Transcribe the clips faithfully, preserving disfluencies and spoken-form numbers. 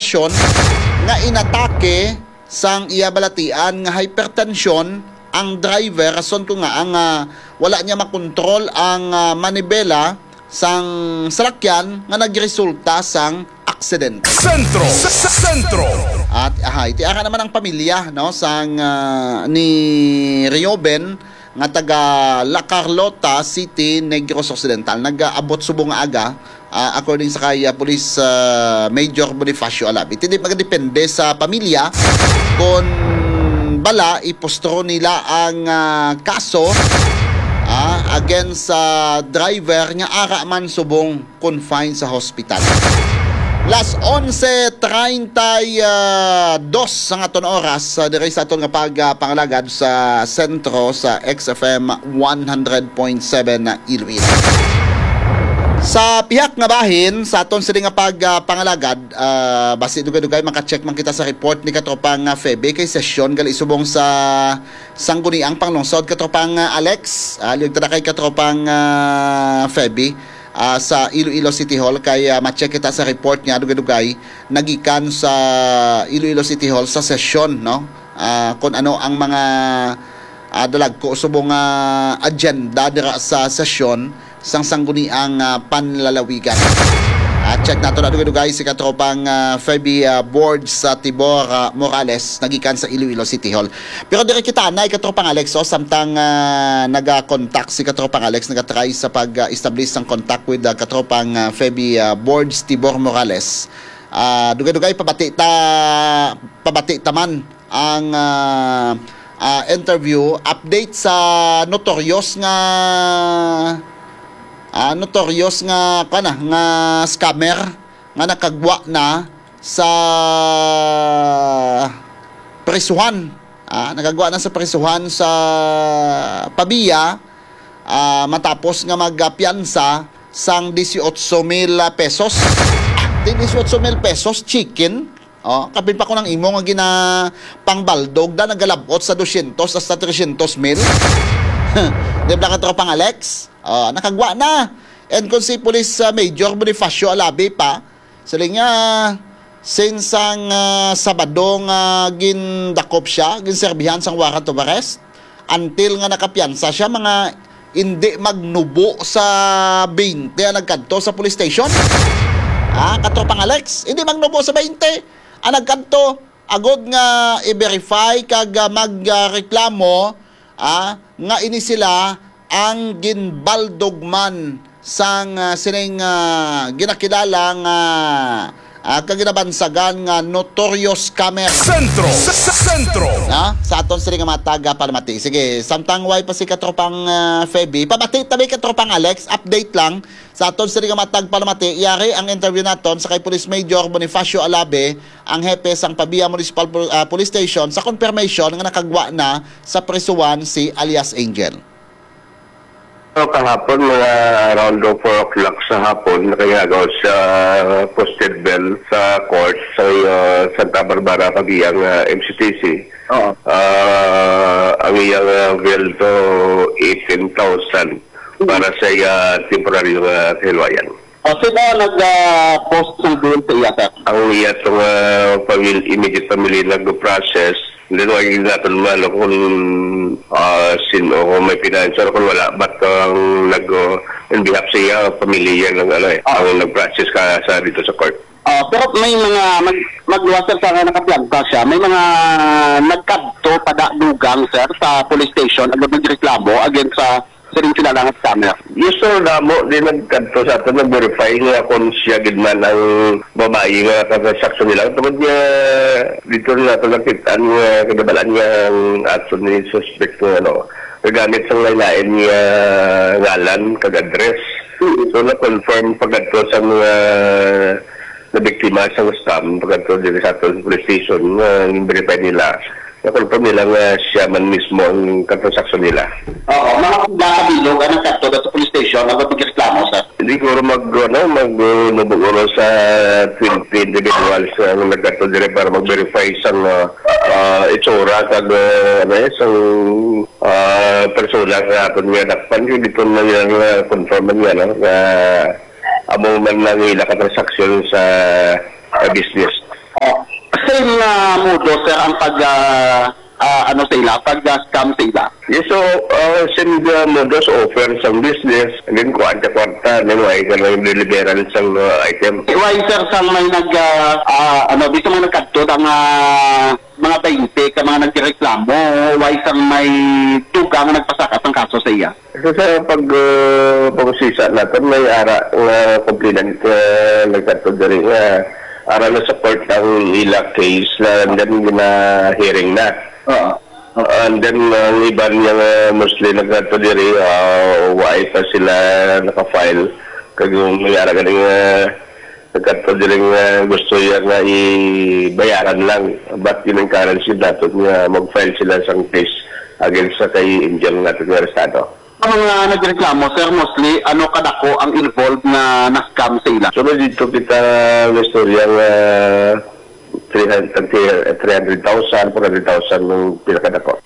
investigasyon nga inatake sang iyabalatian nga hypertension ang driver rason ko nga ang uh, wala niya makontrol ang uh, manibela sang salakyan nga nagresulta sang aksidente. Sentro Sentro at aha iti ara naman ang pamilya no sang uh, ni Rioben nga taga La Carlota City, Negros Occidental nag-abot subong nga aga uh, according sa kay uh, Police uh, Major Bonifacio Alabi. Hindi magdepende sa pamilya kung bala ipostro nila ang uh, kaso uh, against sa uh, driver nga ara man subong confined sa hospital. Las onse treinta y dos sa aton oras uh, dire sa aton nga pagpangalagad sa sentro sa X F M one hundred point seven Iloilo. Sa pihak nga bahin sa aton sila nga pagpangalagad uh, basi dugay-dugay maka-check man kita sa report ni katropang uh, Febe kay sesyon gali subong sa sangguniang panglungsod katropang uh, Alex uh, liog tada kay katropang uh, Febe Uh, sa Iloilo City Hall kay uh, ma-check kita sa report niya dugay-dugay nagikan sa Iloilo City Hall sa session no uh, kung ano ang mga uh, dalag ko subong uh, agenda dira sa session sang sangguniang uh, panlalawigan. At uh, check nato na dugay-dugay si katropang uh, Feby uh, board sa Tibor uh, Morales nagikan sa Iloilo City Hall. Pero dire kita na katropang Alex oh, samtang uh, naga-contact si katropang Alex naga-try sa pag-establish uh, ng contact with uh, katropang uh, Feby uh, boards Tibor Morales. Uh, dugay-dugay pabati ta pabati taman ang uh, uh, interview update sa notorious nga Uh, notorious nga kana nga scammer nga nakagwa na sa prisuhan uh, nakagwa na sa prisuhan sa Pabia uh, matapos nga magpiyansa sang eighteen mil pesos eighteen mil pesos chicken oh kapin pa ko ng imo nga gina pangbaldog da nagalabot sa two hundred hasta three hundred mil. Di ba katropang Alex? Uh, nakagwa na. And kung si Police uh, Major Bonifacio Alabi pa, sila nga since ang uh, Sabadong uh, gindakop siya, ginserbihan sang warrant of arrest, until nga nakapiyansa siya, mga hindi magnubo sa twenty ang nagkanto sa police station. Ah, katropang Alex, hindi magnubo sa twenty ang nagkanto. Agod nga i-verify kag uh, magreklamo ah, nga ini sila ang ginbaldogman sang uh, sining uh, ginakilalang uh, uh, kaginabansagan nga notorious scammer. Sentro Sentro na sa aton sila nga mataga palamati. Sige, samtang way pa si katropang uh, Feby pamati tabi katropang Alex, update lang sa aton sila nga matag palamati. Iyari ang interview naton sa kay Police Major Bonifacio Alabe, ang hepe sang Pabia Municipal uh, Police Station sa confirmation nga nakagwa na sa prisuhan si alias Angel. So, kahapon, mga around four o'clock sa hapon, nakayagaw sa posted bell sa court sa uh, Santa Barbara, Pagiyang uh, M C T C. Oo. Uh, ang iyang uh, bill to eighteen thousand para sa uh, temporary uh, hilwayan. O, sino nag-post uh, ng bill sa iya, sir? Ang iya itong uh, family, immediate family nag-process. Hindi naman natin malo kung uh, sino kung may financial kung wala. But ang uh, nag-in behalf sa iya, pamilya ng ano eh, oh. ang nag-process ka sa dito sa court. Uh, pero may mga mag magluwaser sa nakaplanta siya, may mga nagkadto padadugang, sir, sa police station agad nagreklamo against sa siring kilalang scammer. Yes, sir, damo din nagkanto sa ato nag-verify nga kung siya gidman ang babae nga transaction nila. Tungkol niya dito na ito nakitaan nga kagabalaan niya ang action ni suspect nga ano, nagamit sa laylain niya ngalan, kag-address. So, na-confirm pag-ato sa mga na-biktima sa scam, pag-ato din sa ato police station nga verify nila. Na-confirm nila nga siya man mismo ang transaction nila. Oo, mga nakabilog ang nagkakto sa police station na magpagreklamo, sir? Hindi ko mag, ano, mag-nubuguro sa twenty individuals ang nagkakto dire para mag-verify sa uh, uh, itsura kag uh, ano, isang uh, persona nga ato nga nakpan. Yung dito na yung uh, confirman nga, no, na among man lang ila ka transaction sa uh, business. modo, sir, ang pag, uh, uh, ano sila, pag-scam sila? Yes, so, uh, send the modus offer some business, and then kwarta-kwarta, then why ka lang deliveran sa uh, item. Why, sir, sang may nag, uh, uh, ano, dito may nagkadto ang uh, mga twenty ka mga nagreklamo, why sang may tugang nagpasakat ang kaso sa iya? So, sa pag, uh, pag-usisa natin, may ara nga uh, complainant uh, nagkatod na rin nga uh, ara na support ang ila case na then gina-hearing na. Oo. Uh, and then, ang uh, iba niya uh, mostly nagkatod na rin, uh, why pa sila naka-file. Kag yung may ara ganing uh, nagkatod na rin uh, gusto niya nga i-bayaran lang. But yun ang currency natin nga mag-file sila sa case against sa kay Indian natin nga Estado. Ang mga nagreklamo, sir, mostly, ano kadako ang involved na na-scam sila? So, dito kita ng istorya nga three hundred thousand, four hundred thousand ng pinakadako.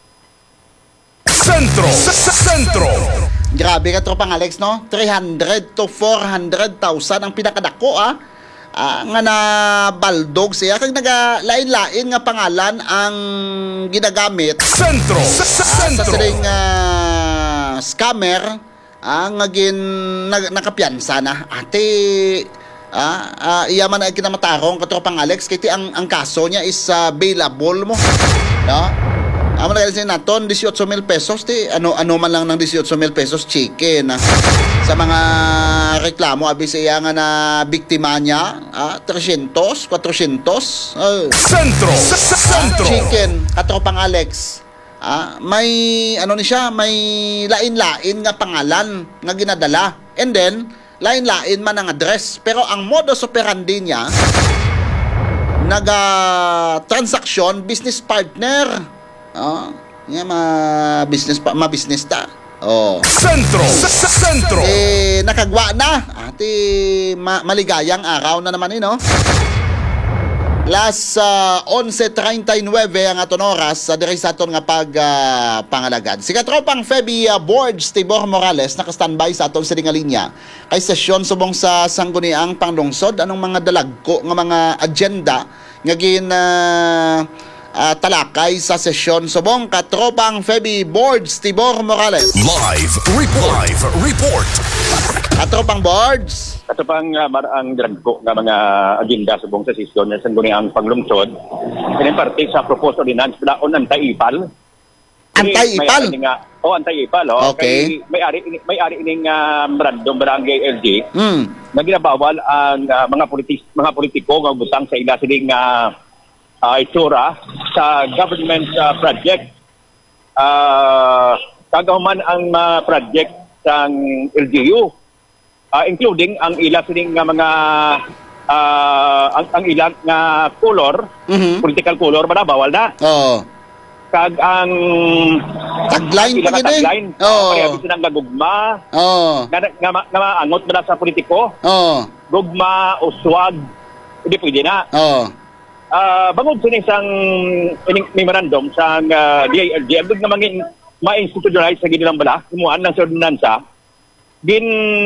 Sentro! Sentro! Grabe ka tropang Alex, no? three hundred to four hundred thousand ang pinakadako, ah. Ah, nga na baldog siya kag naga-lain-lain nga pangalan ang ginagamit Sentro! ah, sa Sentro! siring uh, scammer ang naging nag, nakapiyansa na ate ah, ah iya man ay kinamatarong katropang Alex kiti ang ang kaso niya is uh, bailable mo, no? Amo na kasi naton eighteen mil pesos ti ano ano man lang ng eighteen mil pesos chicken ah. Sa mga reklamo abi siya nga na biktima niya ah, three hundred, four hundred oh. Sentro! Sentro! Chicken katropang Alex ah, may ano ni siya may lain-lain nga pangalan nga ginadala and then lain-lain man ang address pero ang modus operandi niya naga transaction business partner. Oh, nga ma business pa, ma business ta. Oh. Sentro! Sentro! Eh nakagwa na. Ati ma maligayang araw na naman eh, no? Las uh, eleven thirty-nine ang aton oras sa diri sa aton nga pag uh, pangalagad. Siga tropang Feby uh, Boards Tibor Morales naka-standby sa aton sa nga linya. Kay sesyon subong sa sangguniang panglungsod anong mga dalagko nga mga agenda nga gin uh, Uh, talakay sa sesyon subong katropang Feby Boards Tibor Morales. Live report! Live report! Katropang Boards. Katropang uh, ang dragko nga mga agenda subong sa sesyon sa sangguniang panglungsod. Kini parte sa proposed ordinance daon anti-ipal. Anti-ipal? O, oh, anti-ipal. Oh. Okay. Kay may ari may ari ining uh, random barangay L G. Mm. Na ginabawal ang uh, mga politis mga politiko nga butang sa ila sining uh, uh, itsura sa government uh, project. Uh, kagahuman ang uh, project sang L G U, uh, including ang ila sining nga mga uh, ang, ang ilang nga color, Mm-hmm. political color, manabawal na. Oh. Kag ang Tagline pa ilang gid eh. tagline, Oh. pareha silang gagugma, Oh. nga, nga, nga, nga maangot ba na sa politiko, Oh. gugma o swag, hindi pwede na. Oh. Uh, bangod sa isang memorandum sa uh, D I L G, ang nga mangin ma-institutionalize sa ginilang bala, kumuhaan ng sa ordinansa, gin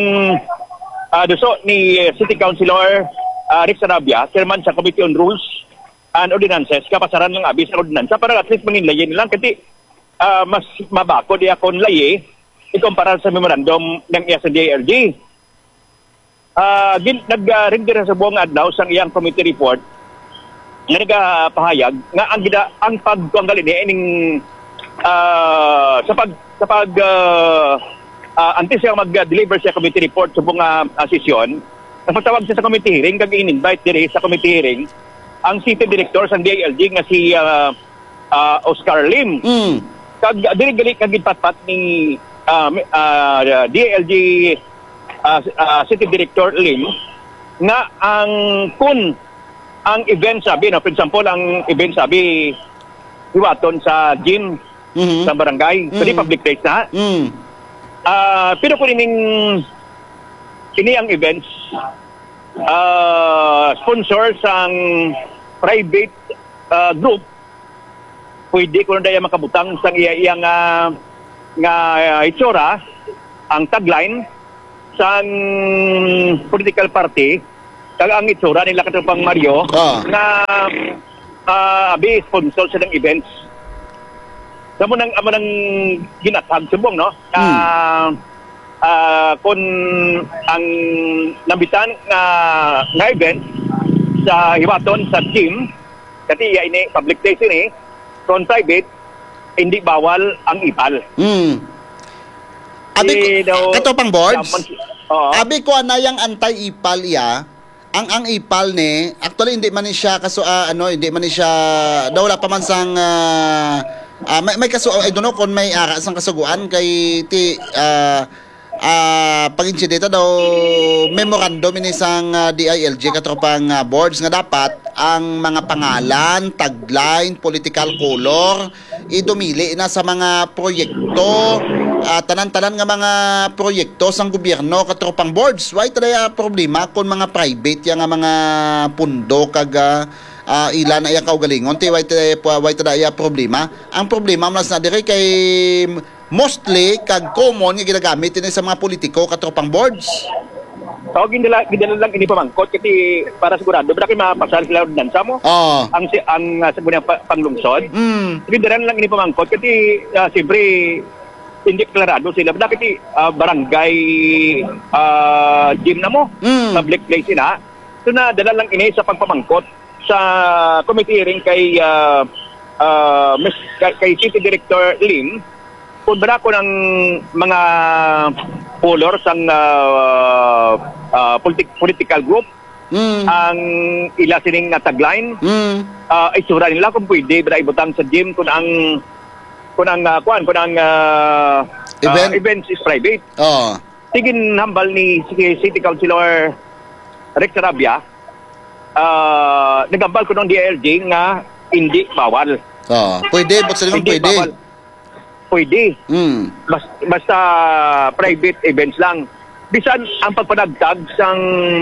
uh, duso ni City Councilor uh, Rick Sarabia, chairman sa Committee on Rules and Ordinances, kapasaran ng abi sa ordinansa para at least mangin layin nilang kasi uh, mas mabako di akong layi ikumpara sa memorandum ng iya sa D I L G. Uh, gin, nag-rindir sa buong adlaw sa iyang committee report nga nagapahayag nga ang gida ang pagtuanggal ini ining uh, sa pag sa pag uh, uh, antes siya mag-deliver sa committee report sa buong uh, sesyon, nagpatawag siya sa committee hearing kag in-invite diri sa committee hearing ang city director sa D I L G nga si uh, uh, Oscar Lim. Mm. Kag diri gali kag gipatpat ni uh, uh, D I L G uh, uh, city director Lim nga ang kun ang event sabi, no, for example, ang event sabi hiwaton sa gym Mm-hmm. sa barangay, so di Mm. public place na. Mm. Uh, pero kung ining ini ang events uh, sponsor sang private uh, group, pwede kung daya makabutang sang iya iyang uh, nga uh, itsura ang tagline sang political party kag ang itsura nila katong pang Mario Ah. na uh, abi sponsor sa ng events. Sa mo nang amo nang ginatag subong no. Uh, uh, kung ang nabitan nga nga event sa hiwaton sa gym kasi ya ini public place ini kung private hindi bawal ang ipal. Hmm. Abi Eh, daw- ko, katopang boards. Yaman- Oo. Abi ko na yang anti-ipal ya. Ang ang ipal ni, actually hindi man ni siya kaso ah, ano, hindi man ni siya daw wala pa man sang ah, ah, may, may kaso I don't know kung may ara sang kasuguan kay ti ah ah pag-insidente daw memorandum ini sang ah, D I L G katropang ah, boards nga dapat ang mga pangalan, tagline, political color idumili na sa mga proyekto uh, tanan-tanan nga mga proyekto sang gobyerno katropang boards. Why tadaya problema kung mga private yang nga mga pundo kag uh, ilan ay kaugalingon ti why tadaya why tadaya problema. Ang problema mas na diri kay mostly kag common nga ginagamit ini sa mga politiko katropang boards. So, gindala, gindala lang ini pamangkot kasi para sigurado, bada kayo mapasal sila ng sa mo. Oh. Ang, si- ang uh, sabi pa, panglungsod. Mm. Gindala lang ini pamangkot kasi uh, siyempre hindi klarado sila. Bada kasi uh, barangay uh, gym na mo, Mm. public place na. So, nadala lang ini sa pagpamangkot sa committee rin kay, uh, uh, Miss, kay, kay City Director Lim. Kung ba ko ng mga colors ang uh, uh, politic, political group, Mm. ang ila sining nga tagline, Mm. uh, itsura nila kung pwede ba ibutang sa gym kung ang kung ang uh, kuan kung ang uh, Event? uh, events is private. Oh. Tigin hambal ni si City Councilor Rex Sarabia, uh, nagambal ko ng D I L G nga hindi bawal. Oh. Pwede, but sa Hindi pwede. bawal. Pwede. Mm. Basta, basta private events lang. Bisan ang pagpanagtag sang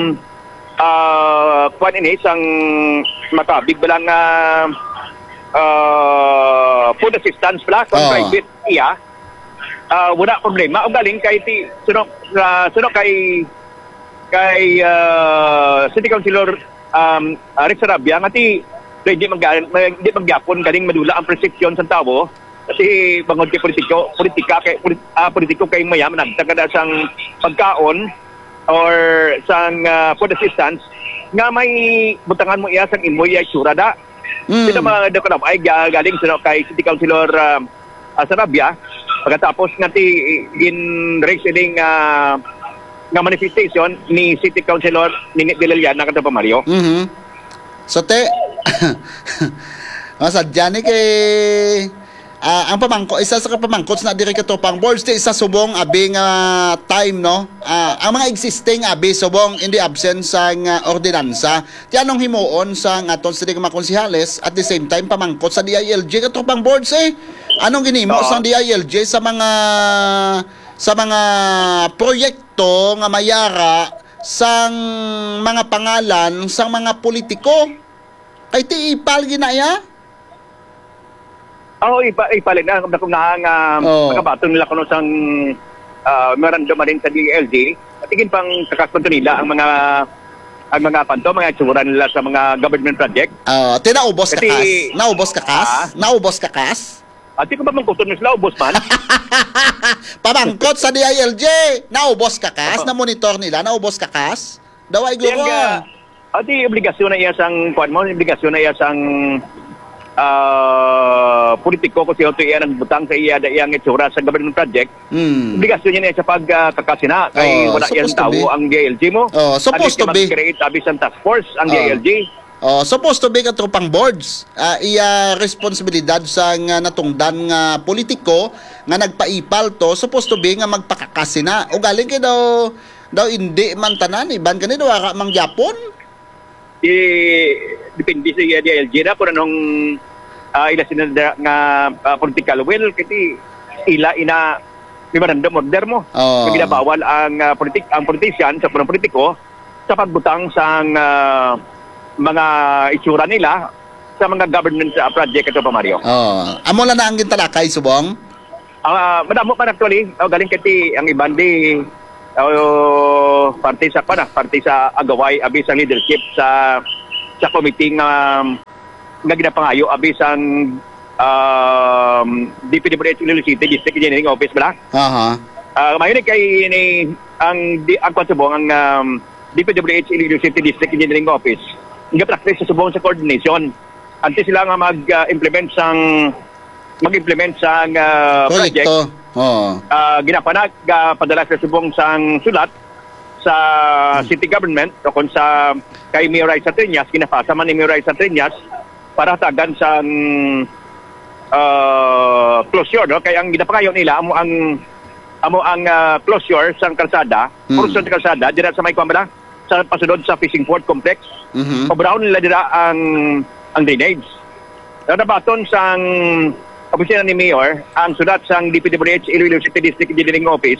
uh, kuan ini sang makabig balang uh, uh, food assistance pala kung Oh. private iya uh, wala problema. O galing kay ti suno uh, suno kay kay uh, City Councilor um, Rex Sarabia nga ti hindi mag hindi magyapon galing madula ang prescription sa tao. Kasi bangod kay politiko, politika kay uh, politiko kay mayam nagtagada sang pagkaon or sang uh, food assistance nga may butangan mo iya sang imoy ay surada. Mm. Sino mga dakunam ay galing sino kay City Councilor uh, uh, Sarabia pagkatapos nga ti gin raise ining uh, nga manifestation ni City Councilor Ninit de Lilian na kadto pa Mario. Mhm. So te masadya ni kay ah, ang pamangko isa sa pamangkot na diri katopang boards te isa subong abi nga time no. Ah, ang mga existing abi subong in the absence sa nga ordinansa. Ti anong himuon sa nga aton sa mga konsehales at the same time pamangkot sa D I L G katopang boards eh. Anong ginimo Oo. sa D I L G sa mga sa mga proyekto nga mayara sang mga pangalan sang mga politiko kay ti ipal ginaya. Oo, ipa, ipalin na. Kung na nga Oo. nakabaton nila kuno sang uh, memorandum rin sa D I L G, at tigin pang kakaskonto nila ang mga ang mga panto, mga itsura nila sa mga government project. Ah, ti naubos ka Kasi- kas. Naubos ka kas. Ah? Naubos ka kas. At di ko ba mangkuton nila, ubos man? Pamangkot sa D I L G. Naubos ka kas. Oo. Na monitor nila. Naubos ka kas. Daw ay Yan guro. nga, at di obligasyon na iya sang, kuan mo, obligasyon na iya sang uh, politiko ko siya ito iya nagbutang sa iya da iyang itsura sa government project. Hmm. Obligasyon niya na sa pagkakasina kay Oh, wala yan supposed to tao be. ang D I L G mo. Oh, supposed to be. Mag-create abis ang task force ang D I L G. Oh, supposed to be katropang boards. Ah, iya responsibilidad sa nga natungdan nga politiko nga nagpaipal to, supposed to be nga magpakakasina. O galing kay daw daw hindi man tanan iban kani daw ara mang Japon. Di depende sa D I L G na kung anong uh, ila sinanda nga uh, political will kasi ila ina memorandum order mo. Oh. Kaya ginabawal ang uh, politik ang politician sa punong politiko sa pagbutang sa uh, mga itsura nila sa mga government uh, project ito pa Mario. Oh, amo la na ang gintalakay subong. Ah, madamo pa actually, oh, galing kati ang iban di uh, parte sa pana, parte sa agaway abi sa leadership sa sa committee nga nga ginapangayo abis ang um, D P W H Iloilo City District Engineering Office bala. Aha. Uh, mayon kay ni ang di ang kwatsubong ang um, D P W H Iloilo City District Engineering Office nga practice sa subong sa coordination antes sila nga mag-implement sang mag-implement sang uh, project. Proyekto. Oo. Uh, ginapanag uh, padala sa subong sang sulat sa city government o kung sa kay Mayor Raisa Triñas, kinapasa man ni Mayor Raisa Triñas para tagan sang uh, closure, no? Kaya ang ginapangayo nila amo ang amo ang uh, closure sang kalsada, Mm. portion sa kalsada dira sa may kwambala sa pasunod sa fishing port complex. Mhm. Pabraon nila dira ang ang drainage. Nadabaton sang opisina ni Mayor ang sulat sang D P W H Iloilo City District Engineering Office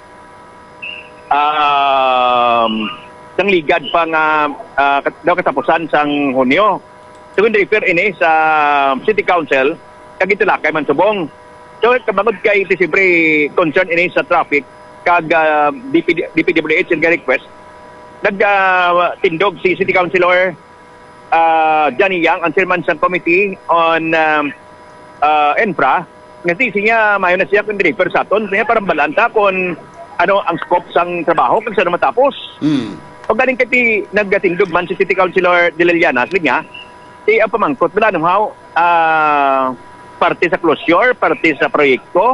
um sang ligad pa nga uh, daw katapusan sang Hunyo. Tungod refer ini sa City Council kag itulakay man subong. So kabangod kay iti siyempre concern ini sa traffic kag uh, D P W H nga request nag uh, tindog si City Councilor uh, Johnny Yang ang chairman sa committee on um, uh, Infra nga siya mayon na siya kun refer sa aton kaya parang balanta kon ano ang scope sang trabaho kung saan matapos. Mm. Pag galing kati naggatindog man si City Councilor De Liliana, niya, si ang pamangkot wala nung how, uh, parte sa closure, parte sa proyekto,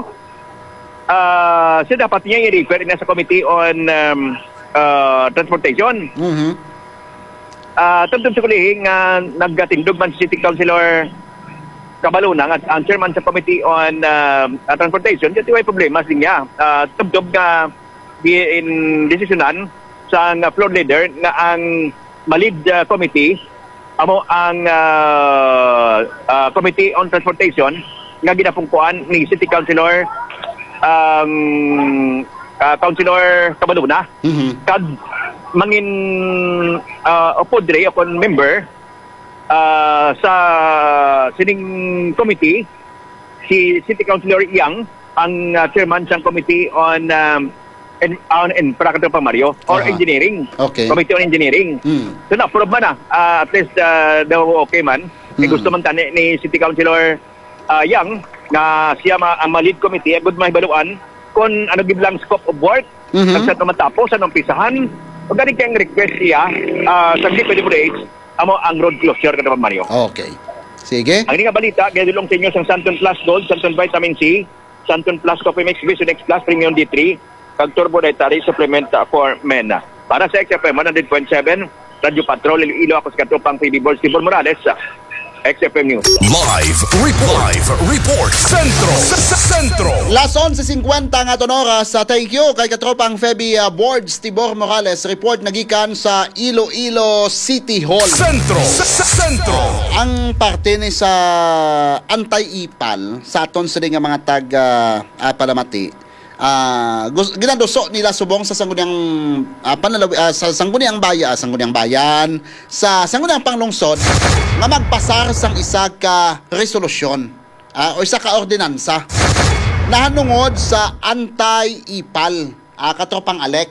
uh, siya dapat niya i-refer na sa Committee on um, uh, Transportation. Mhm. Uh, Tantong sa kulihing uh, naggatindog man si City Councilor Cabaluna at ang chairman sa Committee on uh, uh, Transportation, kasi may problema sa niya. Uh, Tubdob nga in desisyonan sa uh, floor leader na ang malid uh, committee amo ang uh, uh, Committee on Transportation nga ginapungkuan ni City Councilor ang um, uh, Councilor Cabaluna. Mhm. Kad mangin uh, opodre upon member uh, sa sining committee si City Councilor Yang ang uh, chairman sa Committee on um, en, on Infra pa Mario or Aha. Engineering. Okay. Committee on Engineering. Mm. So na-approve man na. Uh, at least uh, daw okay man. Mm. Mm. Gusto man tani ni City Councilor uh, Yang na siya ma ang malid committee agud mahibaluan kung ano giblang scope of work Mhm. mm-hmm. sa matapos anong pisahan o galing kayang request siya uh, sa D P W H amo ang road closure kada Mario. Okay. Sige. Ang nga balita gadulong sa inyo sang Santon Plus Gold, Santon Vitamin C, Santon Plus Coffee Mix, Vision X Plus Premium D three, kag Turbo Dietary Supplement for Men. Para sa X F M one hundred point seven, Radio Patrol, Iloilo, ako sa katupang P B Bols, Tibor Morales, X F M News. Live report. Live report. Centro. Centro. Las onse fifty nga ton oras sa thank you kay katropang Feby uh, Boards Tibor Morales report nagikan sa Iloilo City Hall. Centro. Centro. Ang parte ni sa anti-ipal sa aton sa nga mga tag uh, uh, palamati. Ah, uh, ginadoso nila subong sa sangguniang uh, panalawi uh, sa sangguniang bayan, uh, sangguniang bayan, sa sangguniang panglungsod nga magpasar sang isa ka resolusyon uh, o isa ka ordinansa nahanungod sa anti-ipal, uh, katropang Alex.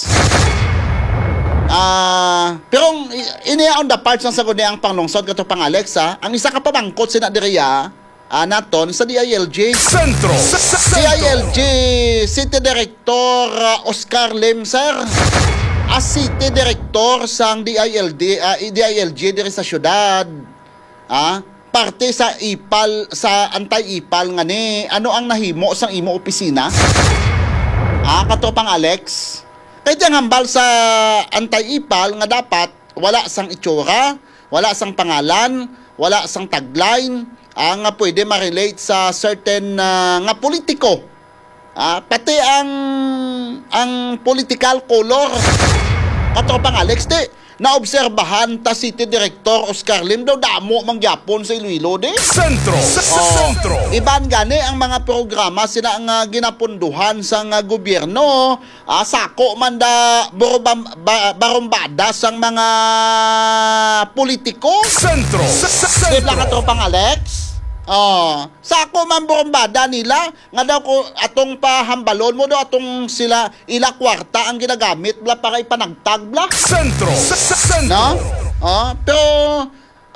Ah, uh, pero ini on the parts ng sangguniang panglungsod katropang Alex, uh, ang isa ka pamangkot sina diriya uh, naton sa D I L G. Centro. D I L G City Director uh, Oscar Lim, sir. As City Director sang D I L D, uh, D I L G diri sa syudad. Ah, parte sa ipal, sa anti-ipal nga ni, ano ang nahimo sang imo opisina? Ah, katropang Alex. Kaya diyang hambal sa anti-ipal nga dapat wala sang itsura, wala sang pangalan, wala sang tagline, ang uh, pwede ma-relate sa certain uh, nga politiko. Ah, pati ang ang political color. Katropang Alex, di, naobserbahan ta City Director Oscar Lim daw damo mangyapon sa Iloilo, di. Centro. Centro. Iban gani ang mga programa sila ang uh, ginapunduhan sa uh, gobyerno, uh, sako man da borobam, ba, barombada sang mga politiko. Centro. Di ba katropang Alex? Oh, sako man bombada nila nga daw ko atong pahambalon mo daw atong sila ila kwarta ang ginagamit bla para ipanagtag bla. Centro. No? Oh, pero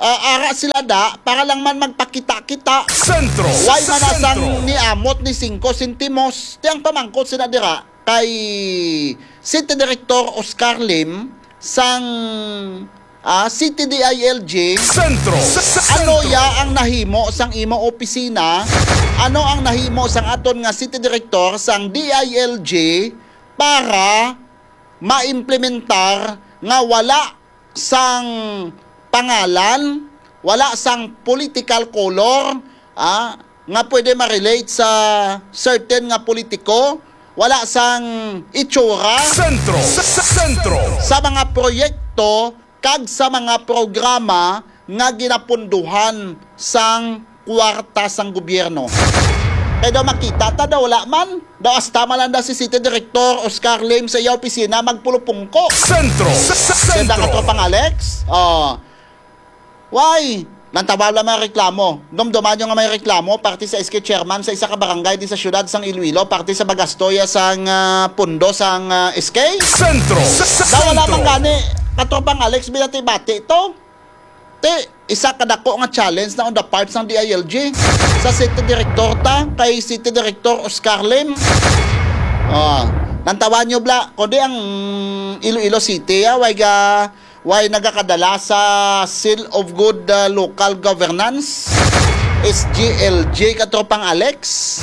ah, ara sila da para lang man magpakita-kita. Sentro. Why sa manasang sentro. ni amot ni cinco sentimos. Tiyang pamangkot sila dira kay City Director Oscar Lim sang ah, City D I L G. Sentro. Sa sa Ano sentro. ya ang nahimo sang imo opisina? Ano ang nahimo sang aton nga City Director sang D I L G para maimplementar nga wala sang pangalan, wala sang political color, ah, nga pwede ma-relate sa certain nga politiko, wala sang itsura Sentro. Sa sa sentro. sa mga proyekto kag sa mga programa nga ginapunduhan sang kwarta sang gobyerno. Kaya daw makita ta daw wala man. Daw hasta malanda si City Director Oscar Lim sa iya opisina magpulupungko. Sentro. Sa sa Ganda ka sentro. tropang Alex? Oh. Why? Nantabala may reklamo. Dumduman nyo nga may reklamo, party sa S K chairman sa isa ka barangay di sa syudad sang Iloilo, party sa Bagastoya sang uh, pundo sang uh, S K. Sentro. Sa sa Daw wala sentro. man gani katropang Alex binati-bati ito. Te, isa kadako nga challenge na on the part sang D I L G sa City Director ta kay City Director Oscar Lim. Oh, nantawan nyo bla, kundi ang Iloilo City, ah, why ga why nagakadala sa Seal of Good uh, Local Governance S G L G katropang Alex.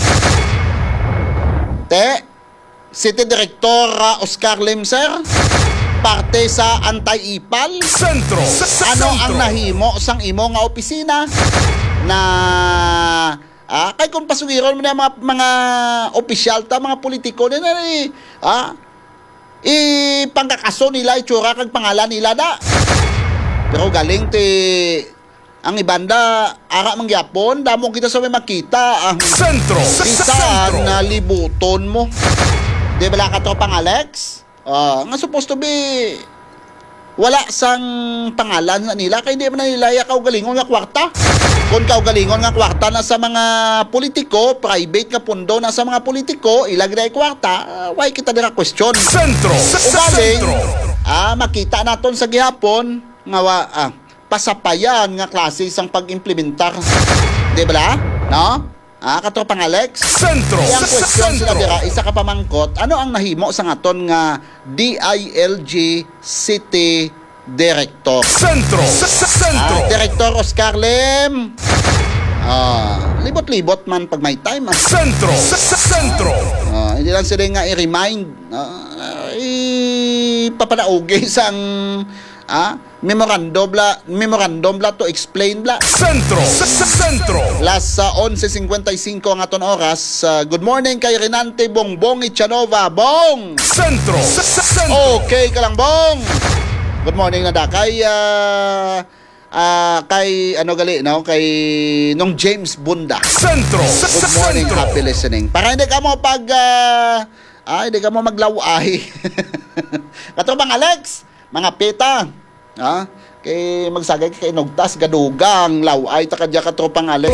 Te, City Director uh, Oscar Lim sir, parte sa anti-ipal. Sentro. Sa sa Ano sentro. ang nahimo sang imo nga opisina na ah, kay kung pasugiron mo na mga mga opisyal ta, mga politiko na na eh, ah, ipangkakaso nila itsura kag pangalan nila da. Pero galing ti ang ibanda ara mangyapon damo kita sa may makita ang Sentro. Sa sa bisan sentro. na libuton mo. Di ba ka to pang Alex? Ah, nga supposed to be wala sang pangalan na nila kay di man na nila ya kaugalingon nga kwarta. Kung kaugalingon nga kwarta na sa mga politiko, private nga pundo na sa mga politiko, ilag na kwarta, uh, why kita dira question? Sentro. Sa sa Ugaling, sentro. ah, makita naton sa gihapon nga wa, ah, pasapayan nga klase sang pag-implementar. Di ba? No? Ah, katropang Alex? Sentro. Kaya ang Sa sa question sila sentro. dira, isa ka pamangkot, ano ang nahimo sa ngaton nga D I L G City Director? Sentro. Sa sa sentro. Ah, Director Oscar Lim. Ah, libot-libot man pag may time. Ah. Sentro. Sa sa sentro. Ah, hindi lang sila nga i-remind, ah, ipapanaugay sang ah, memorandum bla, memorandum bla to explain bla. Sentro. Sa sa sentro. Last sa eleven fifty-five ang aton oras. Ah, good morning kay Renante Bongbong Ichanova. Bong! Sentro. Sa sa sentro. Okay ka lang, Bong! Good morning na da. Kay, ah, ah, kay, ano gali, no? Kay, nung James Bunda. Sentro. Sa sa Good morning, sentro. happy listening. Para hindi ka mo pag, ah, ah, hindi ka mo maglaway. Katropang Alex, mga pita, ah, kay magsagay kay nugtas, gadugang, laway, takadya katropang Alex.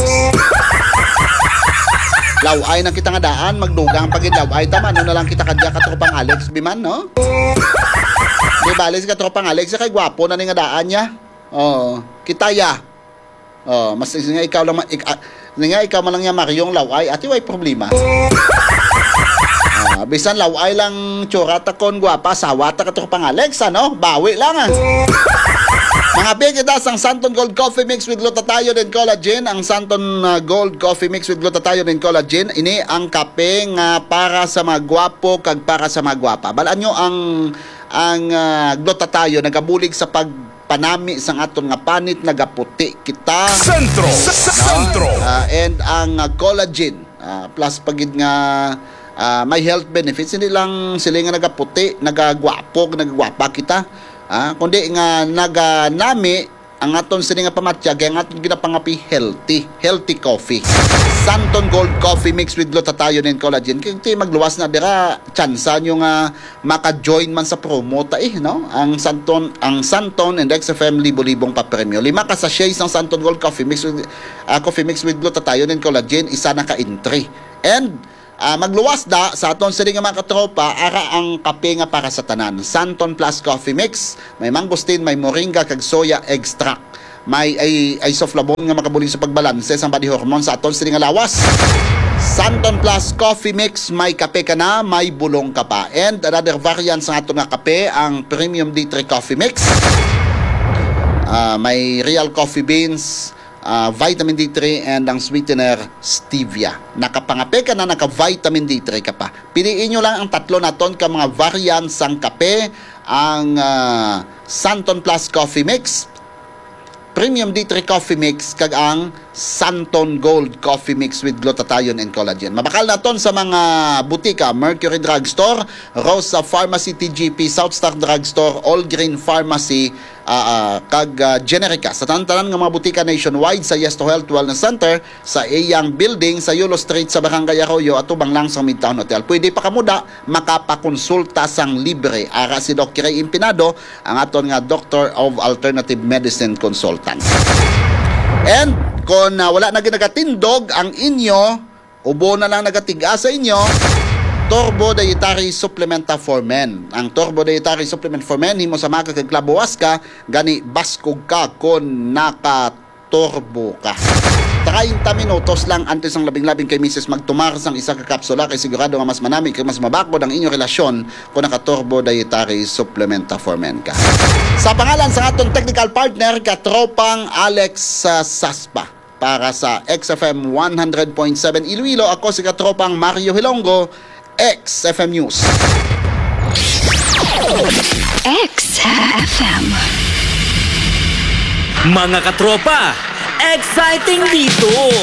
Laway na kita nga daan, magdugang pagin laway, tama, ano na lang kita kadya katropang Alex, biman, no? Di bali si katropang Alex, kay gwapo na ni nga daan niya. Oh, kitaya. Oh, mas nga ikaw lang, ik, ah, nga ikaw man lang niya Mariong laway, ati way problema. Ah, bisan laway lang tsura ta kon gwapa, sawa ta katropang Alex, ano? Bawi lang ah. Mga begidas, ang Santon Gold Coffee Mix with Glutathione and Collagen. Ang Santon uh, Gold Coffee Mix with Glutathione and Collagen. Ini ang kape nga para sa mga gwapo kag para sa mga gwapa. Balaan nyo ang ang uh, glutathione nagabulig sa pagpanami sang aton nga panit, nagaputi kita. Sentro. Sa sa sentro. Ah, and ang uh, collagen ah, plus pagid nga ah, may health benefits, hindi lang sila nga nagaputi, nagagwapo, nagagwapa kita. Ah, kundi nga naganami ang aton sini nga pamatyag, ang aton ginapangapi healthy, healthy coffee. Santon Gold Coffee Mix with Glutathione and Collagen. Kaya ti magluwas na dira, tsansa nyo nga maka-join man sa promo ta eh, no? Ang Santon, ang Santon and X F M libo-libong papremyo. Lima ka sachets ng Santon Gold Coffee Mix with, uh, Coffee Mix with Glutathione and Collagen, isa na ka-entry. And Uh, magluwas da sa aton sa nga mga katropa, ara ang kape nga para sa tanan. Santon Plus Coffee Mix, may mangosteen, may moringa kag soya extract. may ay isoflavone nga makabulig sa pagbalanse sa body hormone sa aton sining lawas. Santon Plus Coffee Mix, may kape ka na, may bulong ka pa. And another variant sa aton nga kape, ang Premium D three Coffee Mix. Uh, may real coffee beans, uh, vitamin D three, and ang sweetener stevia. Nakapangape ka na, naka-vitamin D three ka pa. Piliin nyo lang ang tatlo na ton ka mga variants ng kape, ang uh, Santon Plus Coffee Mix, Premium D three Coffee Mix, kag ang Santon Gold Coffee Mix with glutathione and collagen. Mabakal na ton sa mga butika, Mercury Drugstore, Rosa Pharmacy, T G P, Southstar Drugstore, All Green Pharmacy, uh, uh, kag uh, Generica. Sa tanan-tanan ng mga butika nationwide, sa Yes to Health Wellness Center, sa Eyang Building, sa Yulo Street, sa Barangay Arroyo, at ubang lang sa Midtown Hotel. Pwede pa kamuda, makapakonsulta sang libre. Ara si Doctor Ray Impinado, ang aton nga Doctor of Alternative Medicine Consultant. And kung uh, wala na ginagatindog ang inyo, ubo na lang nagatiga sa inyo, Turbo Dietary Supplement for Men. Ang Turbo Dietary Supplement for Men, himo sa mga kagklabuwas ka, gani baskog ka kung naka-turbo ka. treinta minutos lang antes ang labing-labing kay Missus magtumar sang isa ka kapsula kay sigurado nga mas manami kay mas mabakod ang inyong relasyon kung naka-Turbo Dietary Supplement for Men ka. Sa pangalan sa aton technical partner, katropang Alex uh, Saspa. Para sa X F M one hundred point seven Iloilo, ako si katropang Mario Hilongo, X F M News. X F M. Mga katropa, exciting dito!